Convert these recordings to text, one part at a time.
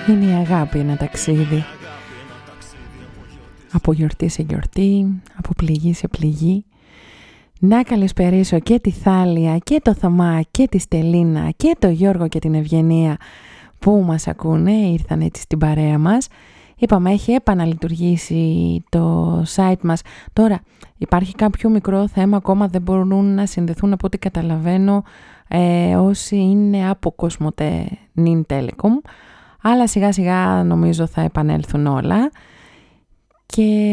Είναι η αγάπη ένα ταξίδι. Από γιορτή σε γιορτή, από πληγή σε πληγή. Να καλησπερίσω και τη Θάλια και το Θωμά και τη Στελίνα και το Γιώργο και την Ευγενία που μας ακούνε, ήρθαν έτσι στην παρέα μας. Είπαμε, έχει επαναλειτουργήσει το site μας. Τώρα υπάρχει κάποιο μικρό θέμα, ακόμα δεν μπορούν να συνδεθούν από ό,τι καταλαβαίνω όσοι είναι από Κοσμοτέ Νιν Telecom, αλλά σιγά σιγά νομίζω θα επανέλθουν όλα. Και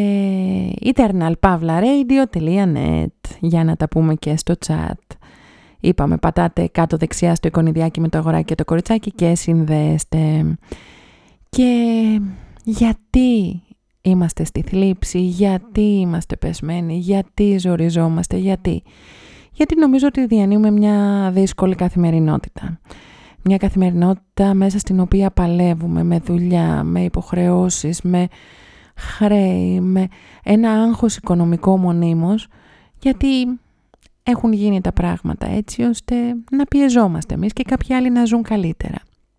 eternalpavlaradio.net για να τα πούμε και στο chat. Είπαμε, πατάτε κάτω δεξιά στο εικονιδιάκι με το αγοράκι και το κοριτσάκι και συνδέστε. Και γιατί είμαστε στη θλίψη, γιατί είμαστε πεσμένοι, γιατί ζοριζόμαστε, γιατί νομίζω ότι διανύουμε μια δύσκολη καθημερινότητα. Μια καθημερινότητα μέσα στην οποία παλεύουμε με δουλειά, με υποχρεώσεις, με χρέη, με ένα άγχος οικονομικό μονίμως, γιατί έχουν γίνει τα πράγματα έτσι ώστε να πιεζόμαστε εμείς και κάποιοι άλλοι να ζουν καλύτερα.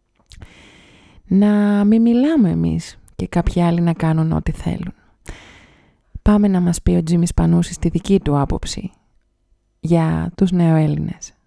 Να μην μιλάμε εμείς και κάποιοι άλλοι να κάνουν ό,τι θέλουν. Πάμε να μας πει ο Τζίμις Πανούσης τη δική του άποψη για τους νεοέλληνες.